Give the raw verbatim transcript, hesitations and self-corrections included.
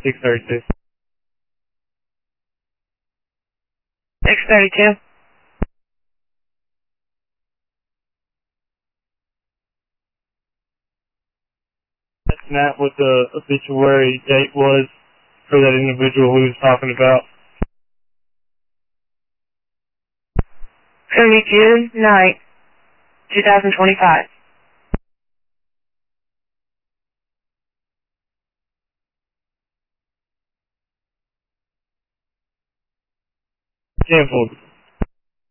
six thirty-two. six thirty-two. That's Matt, what the obituary date was for that individual we was talking about. It's going to be June ninth, twenty twenty-five. Canceled.